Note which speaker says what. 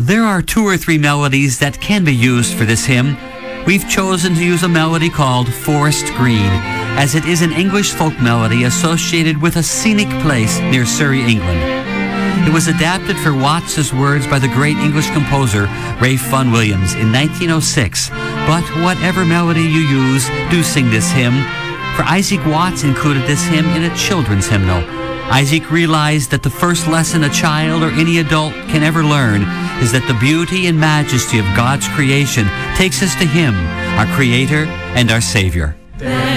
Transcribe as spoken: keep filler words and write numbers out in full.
Speaker 1: There are two or three melodies that can be used for this hymn. We've chosen to use a melody called Forest Green, as it is an English folk melody associated with a scenic place near Surrey, England. It was adapted for Watts's words by the great English composer Ralph Vaughan Williams in nineteen oh six. But whatever melody you use, do sing this hymn. For Isaac Watts included this hymn in a children's hymnal. Isaac realized that the first lesson a child or any adult can ever learn is that the beauty and majesty of God's creation takes us to Him, our Creator and our Savior.
Speaker 2: There